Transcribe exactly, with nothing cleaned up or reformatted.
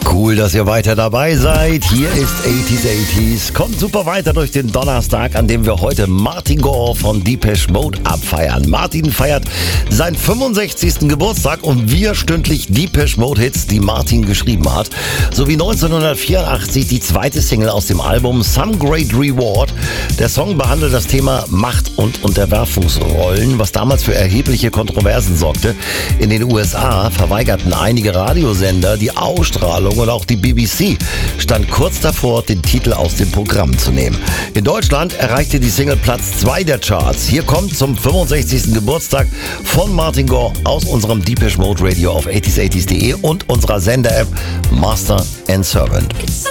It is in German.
Cool, dass ihr weiter dabei seid. Hier ist achtziger achtziger. Kommt super weiter durch den Donnerstag, an dem wir heute Martin Gore von Depeche Mode abfeiern. Martin feiert seinen fünfundsechzigsten Geburtstag und wir stündlich Depeche Mode Hits, die Martin geschrieben hat. Sowie neunzehnhundertvierundachtzig die zweite Single aus dem Album Some Great Reward. Der Song behandelt das Thema Macht- und Unterwerfungsrollen, was damals für erhebliche Kontroversen sorgte. In den U S A verweigerten einige Radiosender die Ausstrahlung und auch die B B C stand kurz davor, den Titel aus dem Programm zu nehmen. In Deutschland erreichte die Single Platz zwei der Charts. Hier kommt zum fünfundsechzigsten Geburtstag von Martin Gore aus unserem Depeche Mode Radio auf achtziger achtziger punkt de und unserer Sender-App Master and Servant.